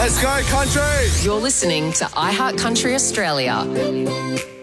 Let's go, country! You're listening to iHeart Country Australia.